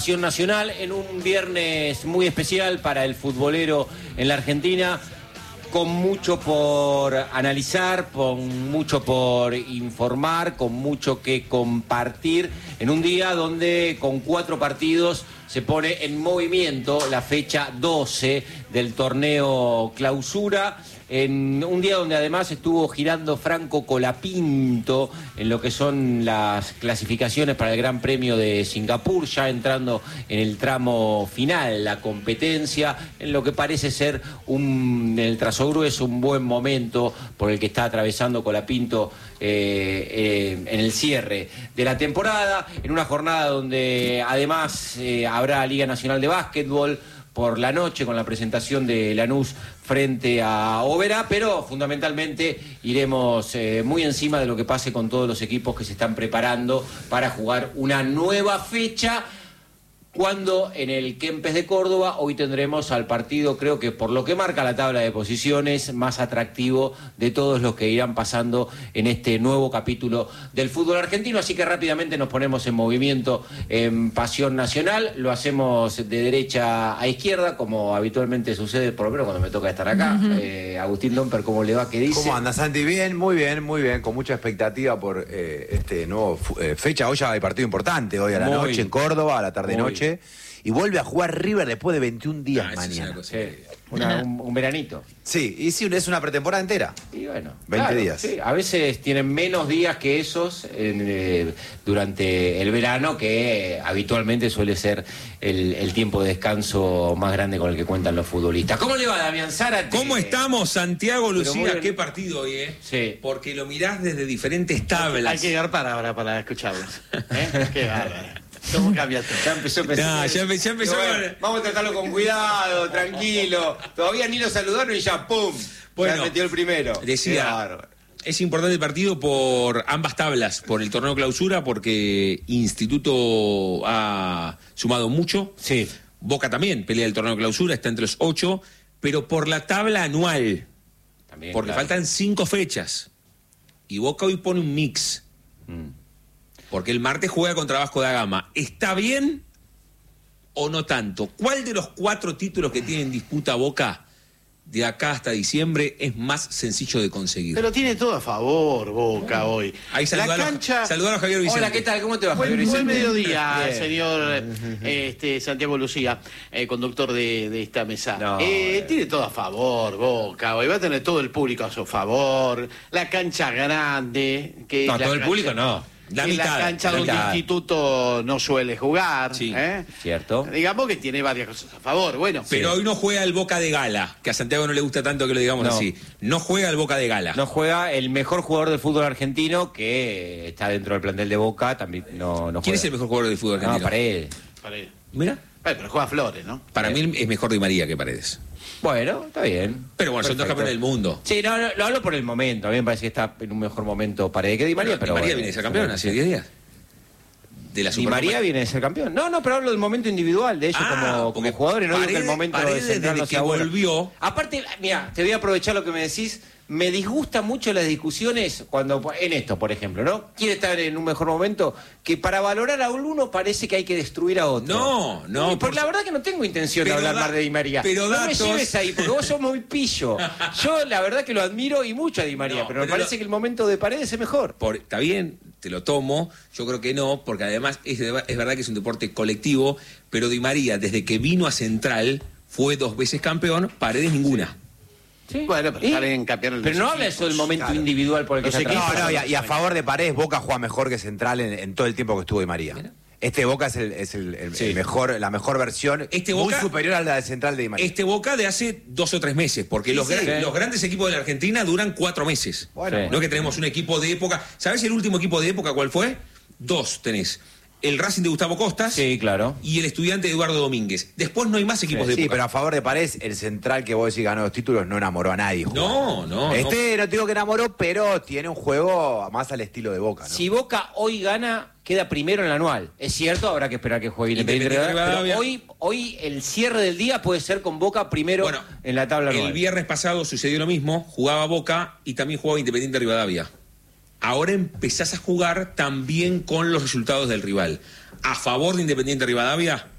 Nacional en un viernes muy especial para el futbolero en la Argentina, con mucho por analizar, con mucho por informar, con mucho que compartir, en un día donde con 4 partidos se pone en movimiento la fecha 12 del torneo Clausura, en un día donde además estuvo girando Franco Colapinto en lo que son las clasificaciones para el Gran Premio de Singapur, ya entrando en el tramo final, la competencia, en lo que parece ser en el trazo grueso un buen momento por el que está atravesando Colapinto en el cierre de la temporada, en una jornada donde además habrá Liga Nacional de Básquetbol por la noche con la presentación de Lanús frente a Oberá, pero fundamentalmente iremos muy encima de lo que pase con todos los equipos que se están preparando para jugar una nueva fecha, cuando en el Kempes de Córdoba hoy tendremos al partido, creo que por lo que marca la tabla de posiciones, más atractivo de todos los que irán pasando en este nuevo capítulo del fútbol argentino. Así que rápidamente nos ponemos en movimiento en Pasión Nacional, lo hacemos de derecha a izquierda, como habitualmente sucede, por lo menos cuando me toca estar acá. Agustín Domper, ¿cómo le va? ¿Qué dice? ¿Cómo anda, Santi? Bien, muy bien, con mucha expectativa por este nuevo fecha. Hoy ya hay partido importante, hoy a la noche en Córdoba, a la tarde-noche. Y vuelve a jugar River después de 21 días mañana. Un veranito. Sí, y sí, es una pretemporada entera. Y bueno, 20 días. Sí, a veces tienen menos días que esos durante el verano, que habitualmente suele ser el tiempo de descanso más grande con el que cuentan los futbolistas. ¿Cómo le va, Damián Zárate? ¿Cómo estamos, Santiago Lucía? Qué partido hoy, Sí. Porque lo mirás desde diferentes tablas. Hay que llegar para escucharlos. Qué bárbaro. ¿Cómo cambia todo? Ya empezó. Ya empezó. Bueno, vamos a tratarlo con cuidado, tranquilo. Todavía ni lo saludaron y ya, ¡pum! Bueno, ya metió el primero. Decía, es importante el partido por ambas tablas, por el torneo Clausura, porque Instituto ha sumado mucho. Sí. Boca también pelea el torneo Clausura, está entre los 8, pero por la tabla anual, También, porque claro. faltan 5 fechas. Y Boca hoy pone un mix. Porque el martes juega contra Vasco da Gama. ¿Está bien o no tanto? ¿Cuál de los 4 títulos que tiene en disputa Boca de acá hasta diciembre es más sencillo de conseguir? Pero tiene todo a favor Boca hoy. Ahí saludaron a Javier Vicente. Hola, ¿qué tal? ¿Cómo te va, Javier Buen Vicente? mediodía, Bien. señor Santiago Lucía, conductor de esta mesa. No, tiene todo a favor Boca hoy. Va a tener todo el público a su favor. La cancha grande. Que No, la todo el cancha- público no. La que mitad, la cancha la de un mitad. instituto no suele jugar. Sí, cierto. Digamos que tiene varias cosas a favor. Bueno, Pero hoy no juega el Boca de Gala, que a Santiago no le gusta tanto que lo digamos No. así. No juega el Boca de Gala. No juega el mejor jugador del fútbol argentino, que está dentro del plantel de Boca, también no juega. ¿Quién es el mejor jugador del fútbol argentino? No, Paredes. Paredes. Mira, Pero juega Flores, ¿no? para mí es mejor Di María que Paredes. Bueno, está bien. Pero bueno, son 2 Perfecto. campeones del mundo. Sí, no, lo hablo por el momento. A mí me parece que está en un mejor momento Paredes que Di María, pero Di María bueno. viene de ser campeón hace 10 días. De la Di Supercopa. María viene de ser campeón. No, pero hablo del momento individual de ellos como porque jugadores. No digo que el Paredes- momento Paredes de central no desde sea que bueno. volvió. Aparte, mira, te voy a aprovechar lo que me decís. Me disgusta mucho las discusiones cuando, en esto, por ejemplo, ¿no? Quiere estar en un mejor momento, que para valorar a uno parece que hay que destruir a otro. No, Porque la verdad que no tengo intención de Pero hablar más de Di María. pero no datos- me lleves ahí, porque vos sos muy pillo. Yo la verdad que lo admiro y mucho a Di María, No, pero me pero parece que el momento de Paredes es mejor. Está bien, te lo tomo. Yo creo que no, porque además es verdad que es un deporte colectivo, pero Di María, desde que vino a Central, fue 2 veces campeón, Paredes ninguna. Sí. Bueno, pero ¿Y? salen campeones Pero los no habla eso del momento claro. individual por el que Los está equipos- atravesando. Y a favor de Paredes, Boca juega mejor que Central en todo el tiempo que estuvo Di María. Mira. Este Boca es Sí. la mejor versión, Este muy Boca- superior a la de Central de Di María. Este Boca de hace 2 o 3 meses, porque los grandes equipos de la Argentina duran 4 meses. Bueno, Sí. No es que tenemos un equipo de época. ¿Sabés el último equipo de época cuál fue? 2 tenés. El Racing de Gustavo Costas Sí, claro. y el Estudiante de Eduardo Domínguez. Después no hay más equipos de Sí, época. pero a favor de Paredes, el Central que vos decís ganó 2 títulos no enamoró a nadie. jugando. No. No te digo que enamoró, pero tiene un juego más al estilo de Boca, ¿no? Si Boca hoy gana, queda primero en el anual. Es cierto, habrá que esperar que juegue Independiente Independiente Rivadavia, Rivadavia. pero hoy el cierre del día puede ser con Boca primero Bueno, en la tabla anual. El viernes pasado sucedió lo mismo, jugaba Boca y también jugaba Independiente Rivadavia. Ahora empezás a jugar también con los resultados del rival. a favor de Independiente Rivadavia?